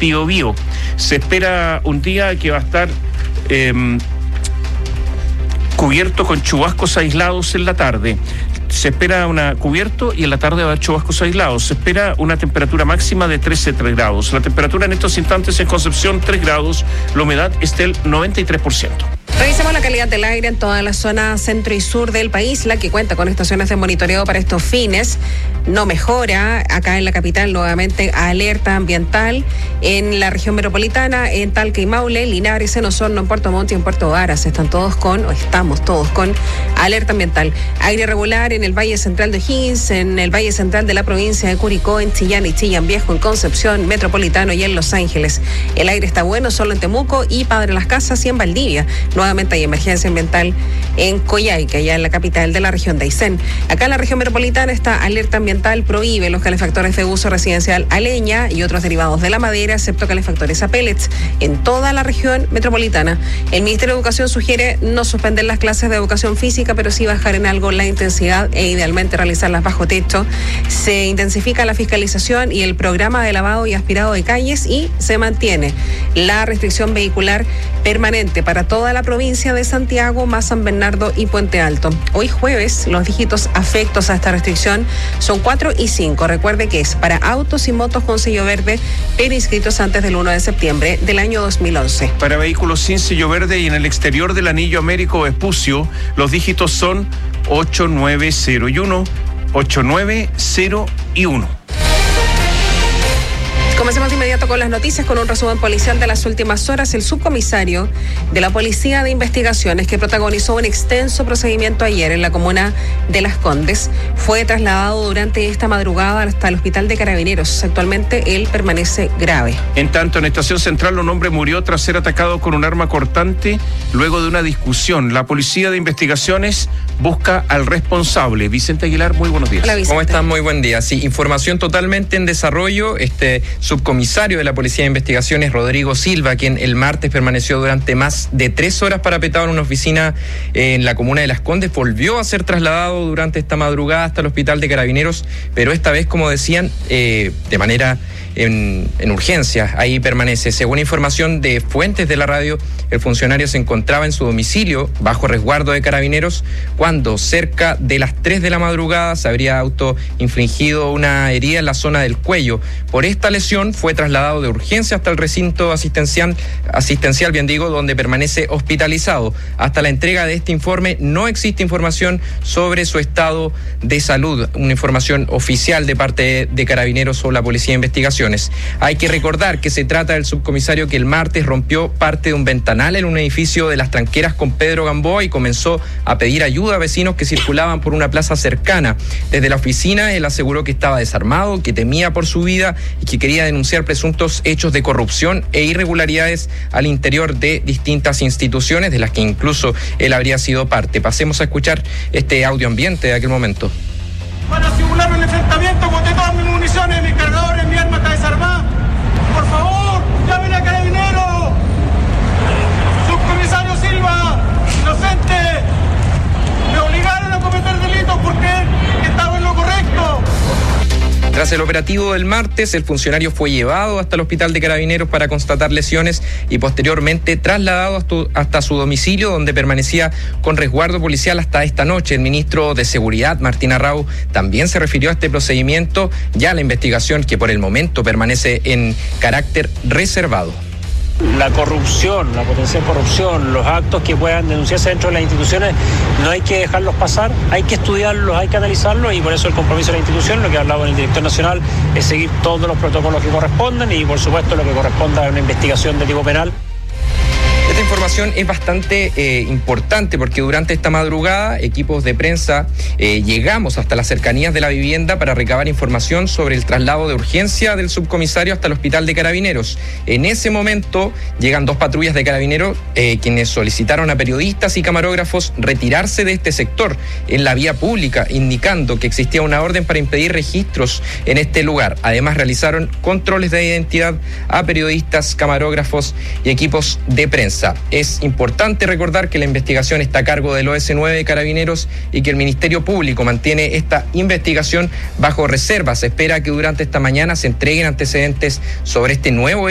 Biobío. Se espera un día que va a estar cubierto con chubascos aislados en la tarde. Se espera cubierto y en la tarde va a haber chubascos aislados. Se espera una temperatura máxima de 13 grados. La temperatura en estos instantes en Concepción, 3 grados. La humedad es del 93%. Revisemos la calidad del aire en toda la zona centro y sur del país, la que cuenta con estaciones de monitoreo para estos fines. No mejora. Acá en la capital, nuevamente, alerta ambiental. En la región metropolitana, en Talca y Maule, Linares, en Osorno, en Puerto Montt y en Puerto Varas, estamos todos con alerta ambiental. Aire regular en el Valle Central de O'Higgins, en el Valle Central de la provincia de Curicó, en Chillán y Chillán Viejo, en Concepción, Metropolitano y en Los Ángeles. El aire está bueno solo en Temuco y Padre Las Casas y en Valdivia. Nuevamente hay emergencia ambiental en Coyhaique, allá en la capital de la región de Aysén. Acá en la región metropolitana está alerta ambiental, prohíbe los calefactores de uso residencial a leña y otros derivados de la madera, excepto calefactores a pellets, en toda la región metropolitana. El Ministerio de Educación sugiere no suspender las clases de educación física, pero sí bajar en algo la intensidad e idealmente realizarlas bajo techo. Se intensifica la fiscalización y el programa de lavado y aspirado de calles y se mantiene la restricción vehicular permanente para toda la provincia de Santiago, más San Bernardo y Puente Alto. Hoy jueves, los dígitos afectos a esta restricción son 4 y 5. Recuerde que es para autos y motos con sello verde, pero inscritos antes del 1 de septiembre del año 2011. Para vehículos sin sello verde y en el exterior del anillo Américo Vespucio, los dígitos son 8901, 8901. Comencemos de inmediato con las noticias, con un resumen policial de las últimas horas. El subcomisario de la Policía de Investigaciones, que protagonizó un extenso procedimiento ayer en la comuna de Las Condes, fue trasladado durante esta madrugada hasta el hospital de Carabineros. Actualmente él permanece grave. En tanto, en Estación Central, un hombre murió tras ser atacado con un arma cortante luego de una discusión. La Policía de Investigaciones busca al responsable. Vicente Aguilar, muy buenos días. Hola, Vicente. ¿Cómo están? Muy buen día. Sí, información totalmente en desarrollo. Subcomisario de la Policía de Investigaciones, Rodrigo Silva, quien el martes permaneció durante más de 3 horas parapetado en una oficina en la comuna de Las Condes, volvió a ser trasladado durante esta madrugada hasta el hospital de Carabineros, pero esta vez, como decían, de manera en urgencia. Ahí permanece. Según información de fuentes de la radio, el funcionario se encontraba en su domicilio bajo resguardo de Carabineros cuando cerca de las 3 de la madrugada se habría autoinfligido una herida en la zona del cuello. Por esta lesión fue trasladado de urgencia hasta el recinto asistencial, donde permanece hospitalizado. Hasta la entrega de este informe no existe información sobre su estado de salud, una información oficial de parte de Carabineros o la Policía de Investigaciones. Hay que recordar que se trata del subcomisario que el martes rompió parte de un ventanal en un edificio de Las Tranqueras con Pedro Gamboa y comenzó a pedir ayuda a vecinos que circulaban por una plaza cercana. Desde la oficina él aseguró que estaba desarmado, que temía por su vida y que quería denunciar presuntos hechos de corrupción e irregularidades al interior de distintas instituciones, de las que incluso él habría sido parte. Pasemos a escuchar este audio ambiente de aquel momento. Para simular un enfrentamiento, boté todas mis municiones, mis cargadores, mi arma está desarmada. Por favor, llamen a Carabineros. Subcomisario Silva, inocente. Me obligaron a cometer delitos porque estaba en lo correcto. Tras el operativo del martes, el funcionario fue llevado hasta el hospital de Carabineros para constatar lesiones y posteriormente trasladado hasta su domicilio, donde permanecía con resguardo policial hasta esta noche. El ministro de Seguridad, Martín Arrau, también se refirió a este procedimiento, ya la investigación que por el momento permanece en carácter reservado. La corrupción, la potencial corrupción, los actos que puedan denunciarse dentro de las instituciones, no hay que dejarlos pasar, hay que estudiarlos, hay que analizarlos y por eso el compromiso de la institución, lo que ha hablado con el director nacional, es seguir todos los protocolos que corresponden y por supuesto lo que corresponda a una investigación de tipo penal. Esta información es bastante importante porque durante esta madrugada equipos de prensa llegamos hasta las cercanías de la vivienda para recabar información sobre el traslado de urgencia del subcomisario hasta el hospital de Carabineros. En ese momento llegan 2 patrullas de Carabineros quienes solicitaron a periodistas y camarógrafos retirarse de este sector en la vía pública, indicando que existía una orden para impedir registros en este lugar. Además realizaron controles de identidad a periodistas, camarógrafos y equipos de prensa. Es importante recordar que la investigación está a cargo del OS9 de Carabineros y que el Ministerio Público mantiene esta investigación bajo reserva. Se espera que durante esta mañana se entreguen antecedentes sobre este nuevo